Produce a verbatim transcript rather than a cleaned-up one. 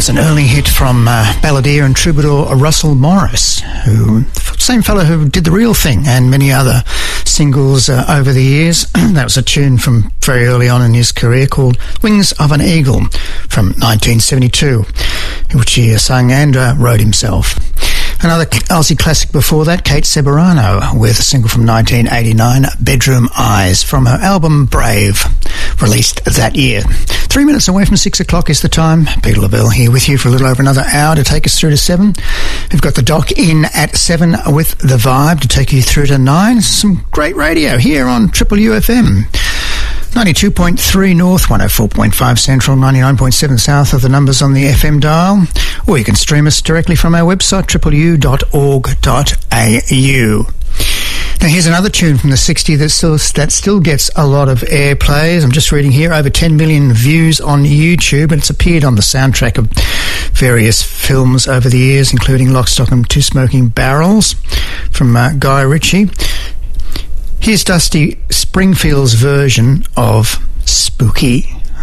There's an early hit from uh, balladeer and troubadour Russell Morris, who same fellow who did The Real Thing and many other singles uh, over the years. That was a tune from very early on in his career called Wings of an Eagle from nineteen seventy-two, which he sung and uh, wrote himself. Another Aussie classic before that, Kate Ceberano, with a single from nineteen eighty-nine, Bedroom Eyes, from her album Brave, released that year. Three minutes away from six o'clock is the time. Peter Lavelle here with you for a little over another hour to take us through to seven. We've got the doc in at seven with The Vibe to take you through to nine. Some great radio here on Triple U F M. ninety-two point three North, one oh four point five Central, ninety-nine point seven South are the numbers on the F M dial. Or you can stream us directly from our website, triple u dot org dot a u. Now here's another tune from the sixties that still, that still gets a lot of airplays. I'm just reading here, over ten million views on YouTube, and it's appeared on the soundtrack of various films over the years, including Lock, Stock and Two Smoking Barrels from uh, Guy Ritchie. Here's Dusty Springfield's version of Spooky.